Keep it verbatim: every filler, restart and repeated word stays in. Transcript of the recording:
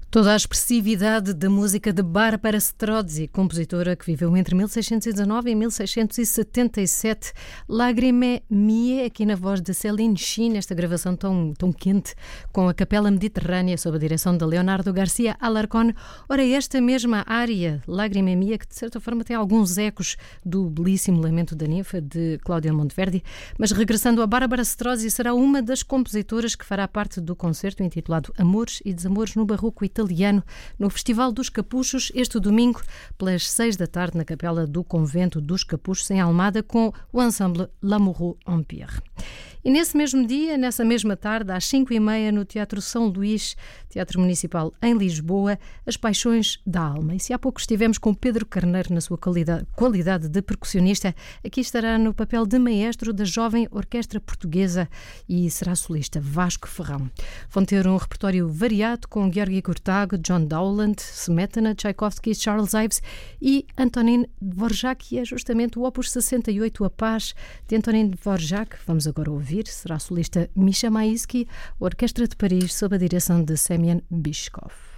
Toda a expressividade da música de Barbara Strozzi, compositora que viveu entre mil seiscentos e dezanove e mil seiscentos e setenta e sete. Lagrime Mie, aqui na voz de Céline Scian, esta gravação tão, tão quente, com a Capela Mediterrânea, sob a direção de Leonardo Garcia Alarcón. Ora, esta mesma área, Lagrime Mie, que de certa forma tem alguns ecos do belíssimo Lamento da Ninfa, de Cláudio Monteverdi, mas regressando a Barbara Strozzi, será uma das compositoras que fará parte do concerto intitulado Amores e Desamores no Barroco Italiano, no Festival dos Capuchos, este domingo, pelas seis da tarde, na Capela do Convento dos Capuchos, em Almada, com o ensemble Lamoureux Empire. E nesse mesmo dia, nessa mesma tarde, às cinco e meia, no Teatro São Luís, Teatro Municipal em Lisboa, As Paixões da Alma. E se há pouco estivemos com Pedro Carneiro na sua qualidade, qualidade de percussionista, aqui estará no papel de maestro da jovem Orquestra Portuguesa e será solista Vasco Ferrão. Vão ter um repertório variado com Georgi Kurtág, John Dowland, Smetana, Tchaikovsky, Charles Ives e Antonin Dvorak, que é justamente o Opus sessenta e oito, A Paz, de Antonin Dvorak. Vamos agora ouvir. Será a solista Misha Maisky, Orquestra de Paris, sob a direção de Semyon Bychkov.